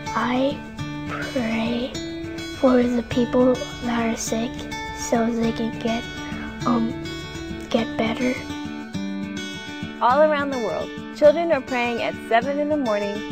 I pray for the people that are sick so they can get better. All around the world, children are praying at 7 in the morning